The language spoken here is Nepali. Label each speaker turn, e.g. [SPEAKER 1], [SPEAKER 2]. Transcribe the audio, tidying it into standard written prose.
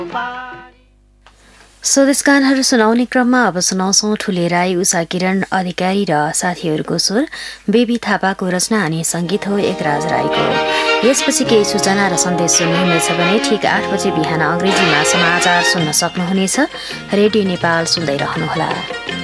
[SPEAKER 1] स्वदेश गानहरू सुनाउने क्रममा अब सुनाउँछौँ ठुले राई, उषा किरण अधिकारी र साथीहरूको स्वर, बेबी थापाको रचना अनि सङ्गीत हो एकराज राईको। यसपछि केही सूचना र सन्देश सुन्नुहुनेछ भने ठिक 8 बजे बिहान अङ्ग्रेजीमा समाचार सुन्न सक्नुहुनेछ। रेडियो नेपाल सुन्दै रहनुहोला।